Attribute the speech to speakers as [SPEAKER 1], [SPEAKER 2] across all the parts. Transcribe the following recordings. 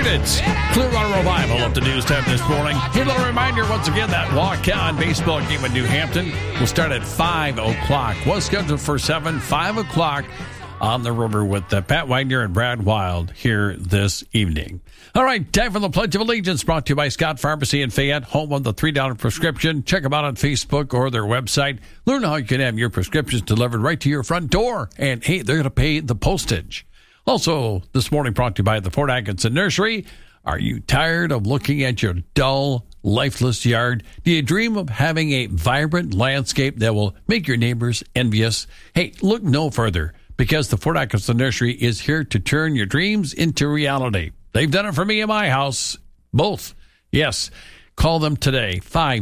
[SPEAKER 1] It's Clearwater Revival up to news time this morning. Hey, a little reminder once again that walk-on baseball game in New Hampton will start at 5 o'clock. Was scheduled for 5 o'clock on the river with Pat Wagner and Brad Wild here this evening. All right, time for the Pledge of Allegiance, brought to you by Scott Pharmacy in Fayette, home of the $3 prescription. Check them out on Facebook or their website. Learn how you can have your prescriptions delivered right to your front door. And, hey, they're going to pay the postage. Also, this morning brought to you by the Fort Atkinson Nursery. Are you tired of looking at your dull, lifeless yard? Do you dream of having a vibrant landscape that will make your neighbors envious? Hey, look no further, because the Fort Atkinson Nursery is here to turn your dreams into reality. They've done it for me in my house. Both. Yes. Call them today,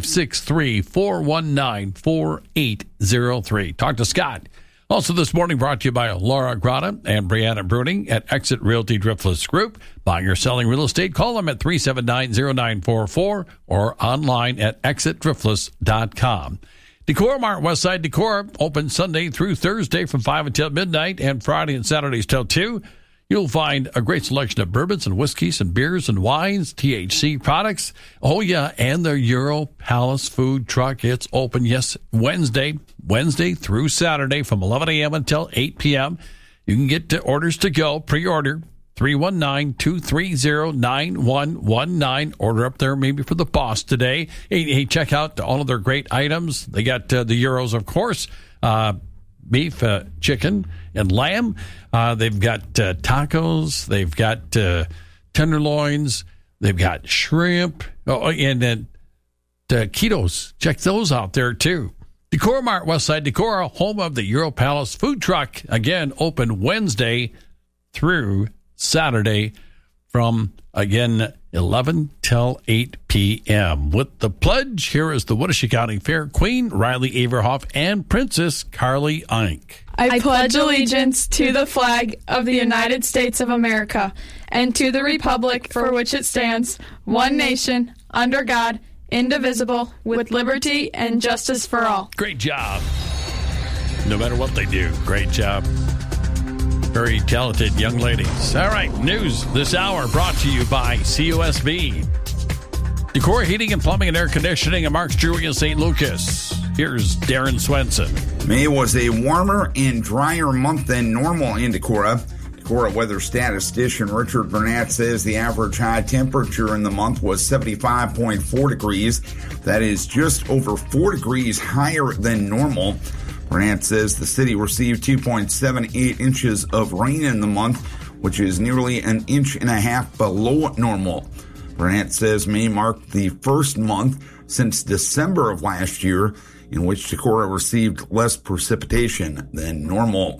[SPEAKER 1] 563-419-4803. Talk to Scott. Also this morning brought to you by Laura Grotta and Brianna Bruning at Exit Realty Driftless Group. Buying or selling real estate, call them at 379-0944 or online at exitdriftless.com. Decor Mart, Westside Decor, open Sunday through Thursday from 5 until midnight and Friday and Saturdays till 2. You'll find a great selection of bourbons and whiskeys and beers and wines, THC products. Oh, yeah, and the Euro Palace food truck. It's open, yes, Wednesday through Saturday from 11 a.m. until 8 p.m. You can get orders to go, pre-order, 319-230-9119. Order up there maybe for the boss today. Hey, check out all of their great items. They got the Euros, of course, beef, chicken, and lamb. They've got tacos. They've got tenderloins. They've got shrimp. Oh, and then taquitos. Check those out there, too. Decor Mart, Westside Decor, home of the Euro Palace food truck. Again, open Wednesday through Saturday from, again, 11 till 8 p.m. With the pledge, here is the Winnebago County Fair Queen, Riley Averhoff, and Princess Carly Ink.
[SPEAKER 2] I pledge allegiance to the flag of the United States of America and to the republic for which it stands, one nation, under God, indivisible, with liberty and justice for all.
[SPEAKER 1] Great job. No matter what they do, great job. Very talented young ladies. All right, news this hour brought to you by COSB. Decor Heating and Plumbing and Air Conditioning at Mark's Jewelry in St. Lucas. Here's Darren Swenson.
[SPEAKER 3] May was a warmer and drier month than normal in Decorah. Decorah weather statistician Richard Burnett says the average high temperature in the month was 75.4 degrees. That is just over 4 degrees higher than normal. Burnett says the city received 2.78 inches of rain in the month, which is nearly an inch and a half below normal. Burnett says May marked the first month since December of last year in which Decorah received less precipitation than normal.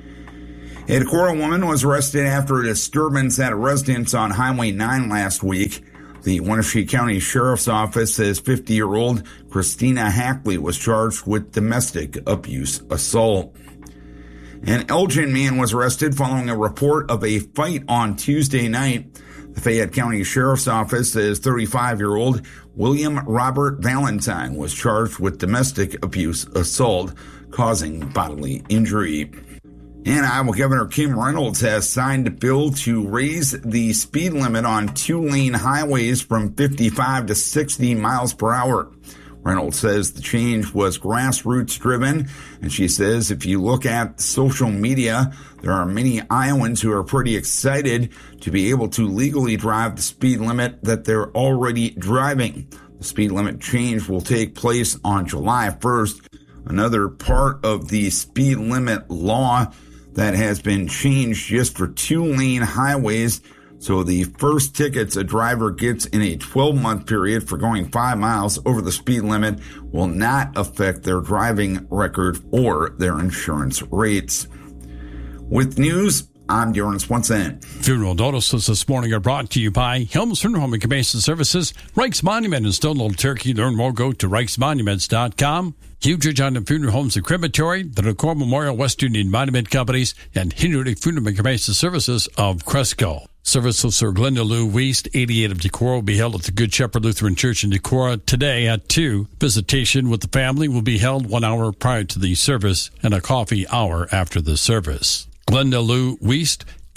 [SPEAKER 3] A Decorah woman was arrested after a disturbance at a residence on Highway 9 last week. The Wenatchee County Sheriff's Office says 50-year-old Christina Hackley was charged with domestic abuse assault. An Elgin man was arrested following a report of a fight on Tuesday night. The Fayette County Sheriff's Office says 35-year-old William Robert Valentine was charged with domestic abuse assault causing bodily injury. And Iowa Governor Kim Reynolds has signed a bill to raise the speed limit on two-lane highways from 55 to 60 miles per hour. Reynolds says the change was grassroots driven, and she says if you look at social media, there are many Iowans who are pretty excited to be able to legally drive the speed limit that they're already driving. The speed limit change will take place on July 1st. Another part of the speed limit law that has been changed just for two-lane highways. So the first tickets a driver gets in a 12-month period for going 5 miles over the speed limit will not affect their driving record or their insurance rates. With news, I'm Darren Swenson.
[SPEAKER 1] Funeral notices this morning are brought to you by Helms Funeral Home and Cremation Services, Reich's Monument in Stone Little Turkey. Learn more, go to reichsmonuments.com. Huge on the Funeral Homes and Crematory, the Decor Memorial West Union Monument Companies, and Hinderlich Funeral and Cremation Services of Cresco. Services for Glenda Lou Wiest, 88 of Decorah, will be held at the Good Shepherd Lutheran Church in Decorah today at 2. Visitation with the family will be held 1 hour prior to the service and a coffee hour after the service. Glenda Lou Wiest,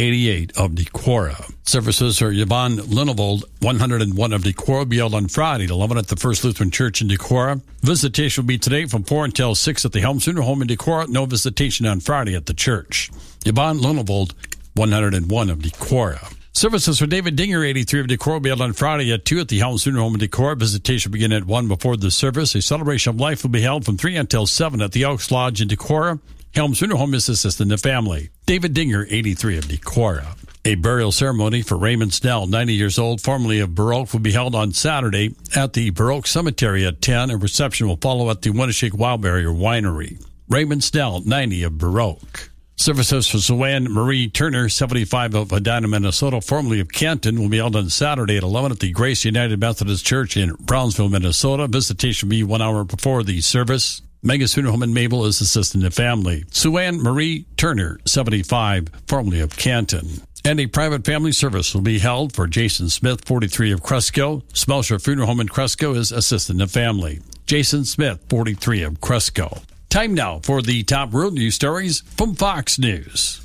[SPEAKER 1] 88 of Decorah. Services for Yvonne Linnevold, 101 of Decorah, will be held on Friday at 11 at the First Lutheran Church in Decorah. Visitation will be today from 4 until 6 at the Helms Funeral Home in Decorah. No visitation on Friday at the church. Yvonne Linnevold, 101 of Decorah. Services for David Dinger, 83 of Decorah, will be held on Friday at 2 at the Helms Funeral Home in Decorah. Visitation will begin at 1 before the service. A celebration of life will be held from 3 until 7 at the Elks Lodge in Decorah. Helms Funeral Home is assisting the family. David Dinger, 83 of Decorah. A burial ceremony for Raymond Snell, 90 years old, formerly of Baroque, will be held on Saturday at the Baroque Cemetery at 10. A reception will follow at the Winneshik Wildberry Winery. Raymond Snell, 90 of Baroque. Services for Suanne Marie Turner, 75 of Edina, Minnesota, formerly of Canton, will be held on Saturday at 11 at the Grace United Methodist Church in Brownsville, Minnesota. Visitation will be 1 hour before the service. Megas Funeral Home in Mabel is assisting the family. Suanne Marie Turner, 75, formerly of Canton. And a private family service will be held for Jason Smith, 43 of Cresco. Smelcher Funeral Home in Cresco is assisting the family. Jason Smith, 43 of Cresco. Time now for the top world news stories from Fox News.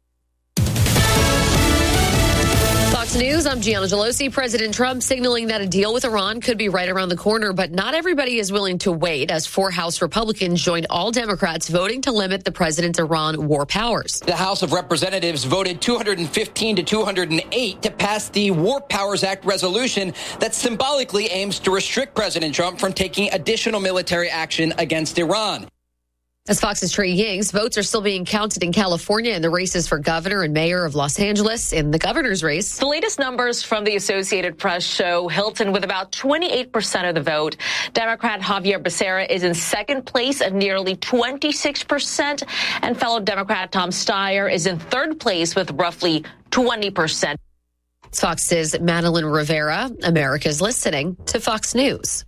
[SPEAKER 4] Fox News, I'm Gianna Gelosi. President Trump signaling that a deal with Iran could be right around the corner, but not everybody is willing to wait as 4 House Republicans joined all Democrats voting to limit the president's Iran war powers.
[SPEAKER 5] The House of Representatives voted 215 to 208 to pass the War Powers Act resolution that symbolically aims to restrict President Trump from taking additional military action against Iran.
[SPEAKER 4] As Fox's Trey Yings, votes are still being counted in California in the races for governor and mayor of Los Angeles. In the governor's race,
[SPEAKER 6] the latest numbers from the Associated Press show Hilton with about 28% of the vote. Democrat Javier Becerra is in second place at nearly 26%, and fellow Democrat Tom Steyer is in third place with roughly 20%.
[SPEAKER 4] Fox's Madeline Rivera. America's listening to Fox News.